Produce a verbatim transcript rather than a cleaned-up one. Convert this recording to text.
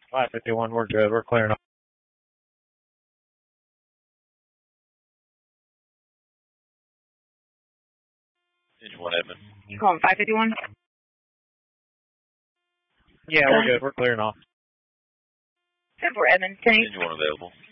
five fifty-one, we're good. We're clearing off. Engine one, Edmund. You calling five fifty-one? Yeah, we're good. We're clearing off. ten four, Edmund. ten Engine one available.